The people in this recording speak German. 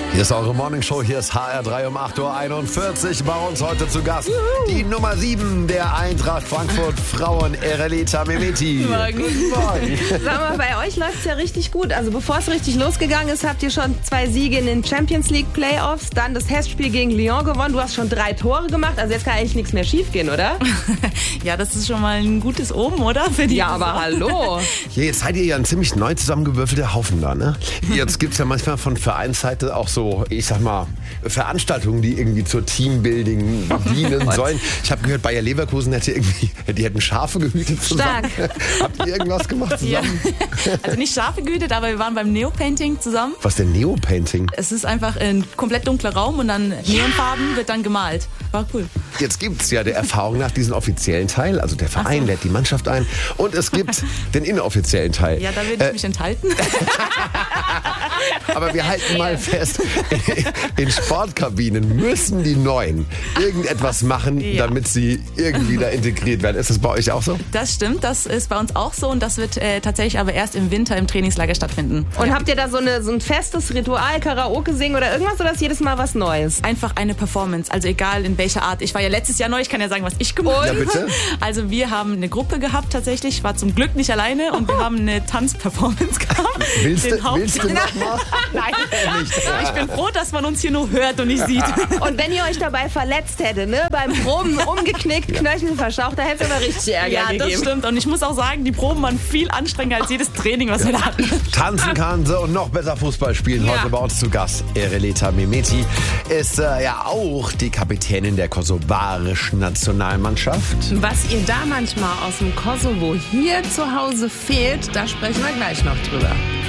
Hier ist eure Morningshow, hier ist HR3 um 8.41 Uhr. Bei uns heute zu Gast die Nummer 7 der Eintracht Frankfurt Frauen, Erelita Mehmeti. Guten Morgen. Sag mal, bei euch läuft es ja richtig gut. Also bevor es richtig losgegangen ist, habt ihr schon 2 Siege in den Champions League Playoffs, dann das Testspiel gegen Lyon gewonnen. Du hast schon 3 Tore gemacht, also jetzt kann eigentlich nichts mehr schief gehen, oder? Ja, das ist schon mal ein gutes Oben, oder? Für die Ja, aber hallo. Ja, jetzt seid ihr ja ein ziemlich neu zusammengewürfelter Haufen da, ne? Jetzt gibt es ja manchmal von Vereinsseite auch so, ich sag mal, Veranstaltungen, die irgendwie zur Teambuilding dienen sollen. Ich habe gehört, Bayer Leverkusen die hätten Schafe gehütet zusammen. Stark. Habt ihr irgendwas gemacht zusammen? Ja. Also nicht Schafe gehütet, aber wir waren beim Neopainting zusammen. Was ist denn Neopainting? Es ist einfach ein komplett dunkler Raum und dann Neonfarben wird dann gemalt. War cool. Jetzt gibt es ja der Erfahrung nach diesen offiziellen Teil, also der Verein lädt die Mannschaft ein und es gibt den inoffiziellen Teil. Ja, da würde ich mich enthalten. Aber wir halten mal fest, in Sportkabinen müssen die Neuen irgendetwas machen, damit sie irgendwie da integriert werden. Ist das bei euch auch so? Das stimmt, das ist bei uns auch so und das wird tatsächlich aber erst im Winter im Trainingslager stattfinden. Und habt ihr da so ein festes Ritual, Karaoke singen oder irgendwas, oder ist jedes Mal was Neues? Einfach eine Performance, also egal in welcher Art. Ich war ja letztes Jahr neu, ich kann ja sagen, was ich gemacht habe. Ja, bitte. Also wir haben eine Gruppe gehabt tatsächlich, ich war zum Glück nicht alleine und wir haben eine Tanzperformance gehabt. Willst du nochmal? Nein, ich bin froh, dass man uns hier nur hört und nicht sieht. Und wenn ihr euch dabei verletzt hättet, ne, beim Proben umgeknickt, Knöchel verschaucht, da hätte es aber richtig Ärger Ja, gegeben. das stimmt. Und ich muss auch sagen, die Proben waren viel anstrengender als jedes Training, was wir da hatten. Tanzen kann sie und noch besser Fußball spielen. Ja. Heute bei uns zu Gast. Erelita Mehmeti ist ja auch die Kapitänin der kosovarischen Nationalmannschaft. Was ihr da manchmal aus dem Kosovo hier zu Hause fehlt, da sprechen wir gleich noch drüber.